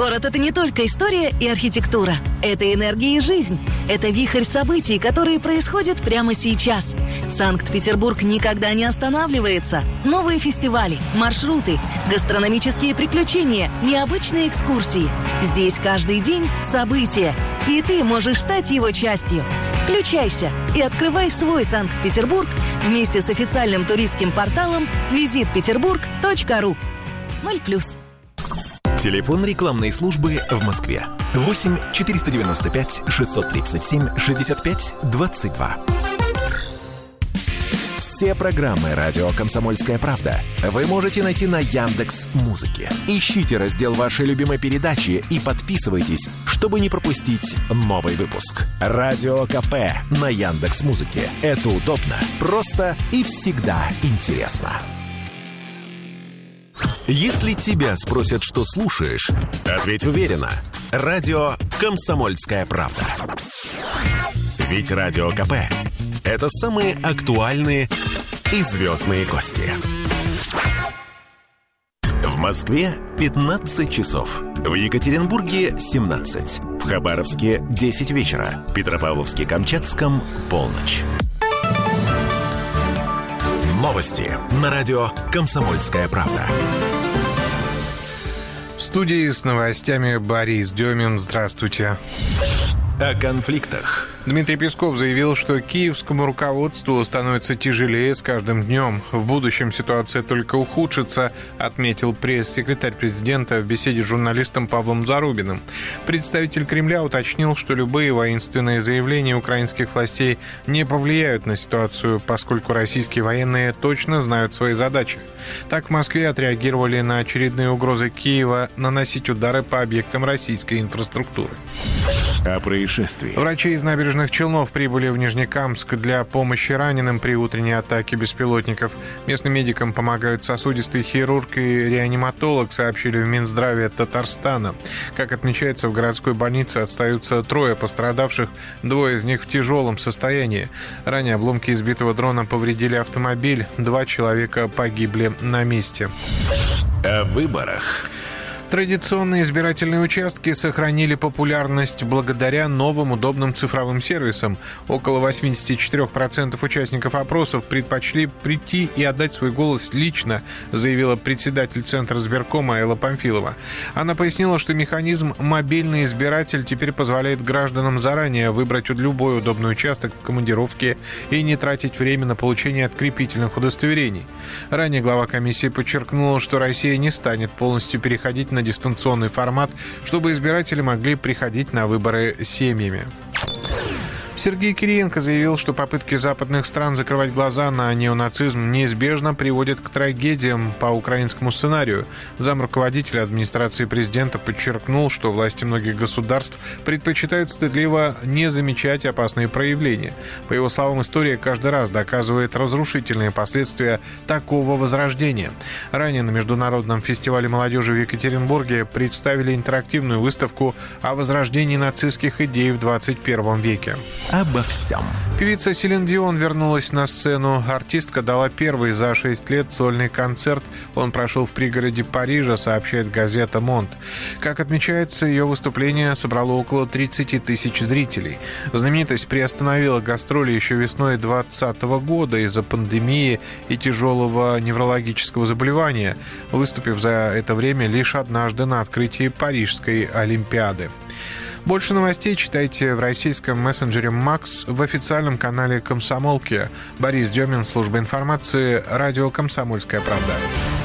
Город — это не только история и архитектура. Это энергия и жизнь. Это вихрь событий, которые происходят прямо сейчас. Санкт-Петербург никогда не останавливается. Новые фестивали, маршруты, гастрономические приключения, необычные экскурсии. Здесь каждый день события. И ты можешь стать его частью. Включайся и открывай свой Санкт-Петербург вместе с официальным туристским порталом visitpeterburg.ru. 0+. Телефон рекламной службы в Москве. 8 495 637 65 22. Все программы «Радио Комсомольская правда» вы можете найти на Яндекс.Музыке. Ищите раздел вашей любимой передачи и подписывайтесь, чтобы не пропустить новый выпуск. Радио КП на Яндекс.Музыке. Это удобно, просто и всегда интересно. Если тебя спросят, что слушаешь, ответь уверенно. Радио «Комсомольская правда». Ведь Радио КП – это самые актуальные и звездные гости. В Москве 15 часов. В Екатеринбурге 17. В Хабаровске 10 вечера. В Петропавловске-Камчатском – полночь. Новости на радио «Комсомольская правда». В студии с новостями Борис Демин. Здравствуйте. О конфликтах. Дмитрий Песков заявил, что киевскому руководству становится тяжелее с каждым днем. В будущем ситуация только ухудшится, отметил пресс-секретарь президента в беседе с журналистом Павлом Зарубиным. Представитель Кремля уточнил, что любые воинственные заявления украинских властей не повлияют на ситуацию, поскольку российские военные точно знают свои задачи. Так в Москве отреагировали на очередные угрозы Киева наносить удары по объектам российской инфраструктуры. О происшествии. Врачи из Набережных Челнов прибыли в Нижнекамск для помощи раненым при утренней атаке беспилотников. Местным медикам помогают сосудистый хирург и реаниматолог, сообщили в Минздраве Татарстана. Как отмечается, в городской больнице остаются 3 пострадавших, 2 из них в тяжелом состоянии. Ранее обломки избитого дрона повредили автомобиль, 2 человека погибли на месте. О выборах. Традиционные избирательные участки сохранили популярность благодаря новым удобным цифровым сервисам. Около 84% участников опросов предпочли прийти и отдать свой голос лично, заявила председатель Центра избиркома Элла Памфилова. Она пояснила, что механизм «Мобильный избиратель» теперь позволяет гражданам заранее выбрать любой удобный участок в командировке и не тратить время на получение открепительных удостоверений. Ранее глава комиссии подчеркнула, что Россия не станет полностью переходить на дистанционный формат, чтобы избиратели могли приходить на выборы семьями. Сергей Кириенко заявил, что попытки западных стран закрывать глаза на неонацизм неизбежно приводят к трагедиям по украинскому сценарию. Замруководителя администрации президента подчеркнул, что власти многих государств предпочитают стыдливо не замечать опасные проявления. По его словам, история каждый раз доказывает разрушительные последствия такого возрождения. Ранее на Международном фестивале молодежи в Екатеринбурге представили интерактивную выставку о возрождении нацистских идей в 21 веке. Обо всем. Певица Селин Дион вернулась на сцену. Артистка дала первый за 6 лет сольный концерт. Он прошел в пригороде Парижа, сообщает газета «Монт». Как отмечается, ее выступление собрало около 30 тысяч зрителей. Знаменитость приостановила гастроли еще весной 2020 года из-за пандемии и тяжелого неврологического заболевания, выступив за это время лишь однажды на открытии Парижской Олимпиады. Больше новостей читайте в российском мессенджере «Макс», в официальном канале «Комсомолки». Борис Демин, служба информации, радио «Комсомольская правда».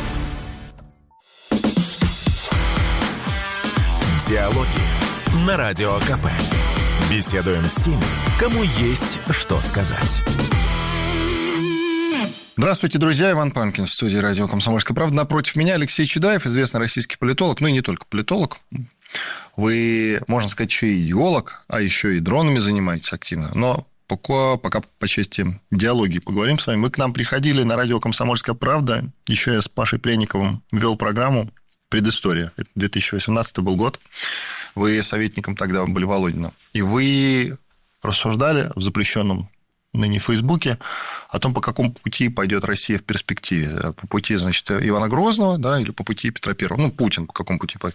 Диалоги на Радио КП. Беседуем с теми, кому есть что сказать. Здравствуйте, друзья. Иван Панкин в студии радио «Комсомольская правда». Напротив меня Алексей Чудаев, известный российский политолог, ну и не только политолог. Вы, можно сказать, еще и идеолог, а еще и дронами занимаетесь активно. Но пока по части диалогии поговорим с вами. Вы к нам приходили на радио «Комсомольская правда». Еще я с Пашей Пряниковым вел программу «Предыстория». Это 2018 был год. Вы советником тогда были Володина. И вы рассуждали в запрещенном ныне в Фейсбуке о том, по какому пути пойдет Россия в перспективе. По пути, значит, Ивана Грозного, да, или по пути Петра Первого. Ну, Путин по какому пути